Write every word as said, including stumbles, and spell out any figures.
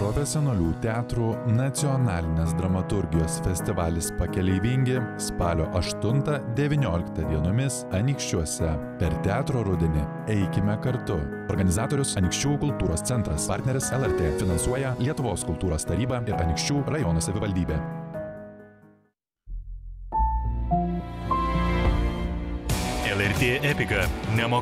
profesionalių teatrų nacionalinės dramaturgijos festivalis Pakeleivingi spalio aštuntą devynioliktą dienomis Anykščiuose. Per teatro rudenį eikime kartu. Organizatorius Anykščių kultūros centras, partneris L R T, finansuoja Lietuvos kultūros taryba ir Anykščių rajono savivaldybė. L R T Epika. Nemo